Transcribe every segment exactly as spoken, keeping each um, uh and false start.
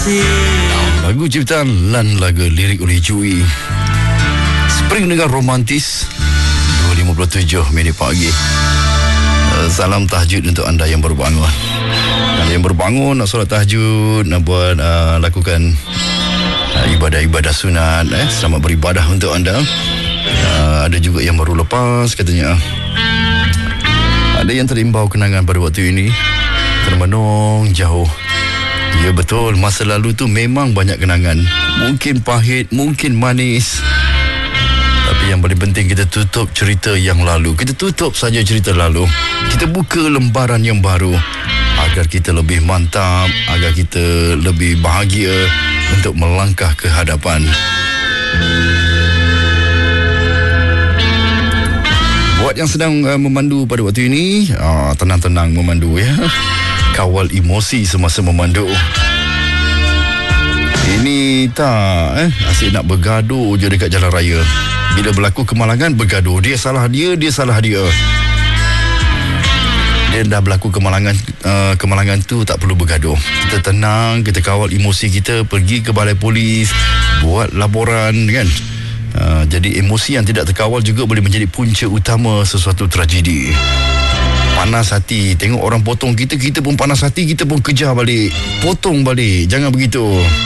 Lagu ciptaan Lan Laga, lirik oleh Cui. Spring dengan romantis. Dua lima puluh tujuh minit pagi. uh, Salam tahajud untuk anda yang baru bangun. Anda yang baru bangun nak solat tahajud, nak buat uh, lakukan uh, ibadah-ibadah sunat, eh, selamat beribadah untuk anda. uh, Ada juga yang baru lepas katanya. Ada yang terimbau kenangan pada waktu ini, termenung jauh. Ya betul, masa lalu tu memang banyak kenangan. Mungkin pahit, mungkin manis. Tapi yang paling penting kita tutup cerita yang lalu. Kita tutup saja cerita lalu. Kita buka lembaran yang baru agar kita lebih mantap, agar kita lebih bahagia untuk melangkah ke hadapan. Buat yang sedang uh, memandu pada waktu ini, uh, tenang-tenang memandu ya. Kawal emosi semasa memandu. Ini tak eh asyik nak bergaduh je dekat jalan raya. Bila berlaku kemalangan, bergaduh. Dia salah dia, dia salah dia. Dia dah berlaku kemalangan, uh, kemalangan tu tak perlu bergaduh. Kita tenang, kita kawal emosi kita, pergi ke balai polis, buat laporan kan. Uh, jadi emosi yang tidak terkawal juga boleh menjadi punca utama sesuatu tragedi. Panas hati, tengok orang potong kita, kita pun panas hati, kita pun kejar balik, potong balik. Jangan begitu.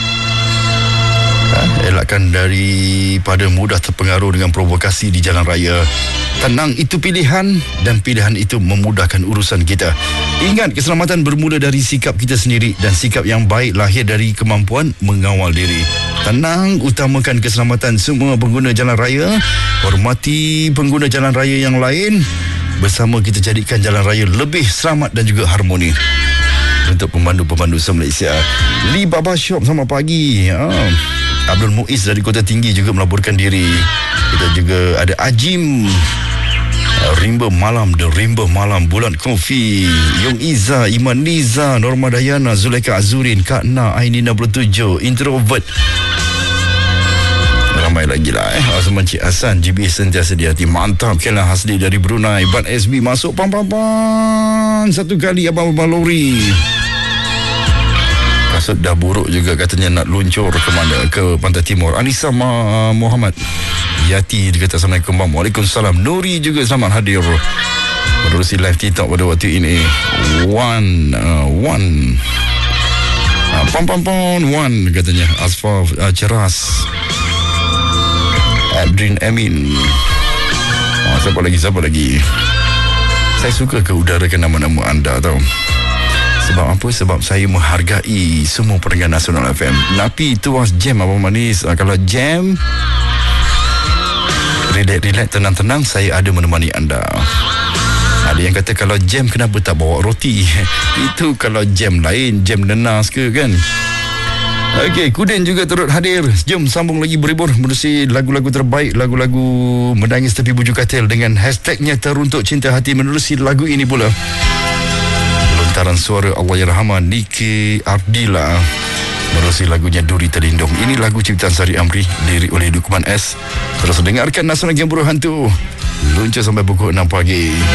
Ha, elakkan daripada mudah terpengaruh dengan provokasi di jalan raya. Tenang, itu pilihan, dan pilihan itu memudahkan urusan kita. Ingat, keselamatan bermula dari sikap kita sendiri, dan sikap yang baik lahir dari kemampuan mengawal diri. Tenang, utamakan keselamatan semua pengguna jalan raya. Hormati pengguna jalan raya yang lain. Bersama kita jadikan jalan raya lebih selamat dan juga harmoni. Untuk pemandu-pemandu se-Malaysia, Lee Baba Shop, selamat pagi. ah. Abdul Muiz dari Kota Tinggi juga melaporkan diri. Kita juga ada Ajim, Rimba Malam, The Rimba Malam, Bulan Kofi, Yong Iza, Iman Niza, Norma Dayana, Zulaika Azurin, Kak Na, Aini enam puluh tujuh, Introvert. Ramai lagi lah eh. Azman Cik Hassan, G B sentiasa di hati. Mantap. Kelah Hasli dari Brunei, Ban S B masuk pam pam pam satu kali abang-abang lori. Kasut dah buruk juga katanya nak luncur ke mana, ke Pantai Timur. Anissa Ma- Muhammad Yati dia kata Assalamualaikum. Waalaikumsalam. Nuri juga selamat hadir menerusi live TikTok pada waktu ini. One uh, One uh, Pam pam pam One katanya. Asfar uh, Ceras, Adrin Amin. Oh, siapa lagi, siapa lagi? Saya suka keudarakan nama-nama anda tau. Sebab apa? Sebab saya menghargai semua pendengar Nasional F M. Tapi tuas jam Abang Manis. uh, Kalau jam, relax-relax, tenang-tenang, saya ada menemani anda. Ada yang kata kalau jam kenapa tak bawa roti? Itu kalau jam lain, jam nenas ke kan? Okey, Kudin juga turut hadir. Jom sambung lagi berhibur menerusi lagu-lagu terbaik, lagu-lagu menangis tepi bujur katil dengan hashtagnya teruntuk cinta hati menerusi lagu ini pula. Lontaran suara Allahyarham Niki Ardila menerusi lagunya Duri Terlindung. Ini lagu ciptaan Sari Amri, lirik oleh Lukman S. Terus dengarkan Nasional Gemburu Hantu. Luncur sampai pukul enam pagi.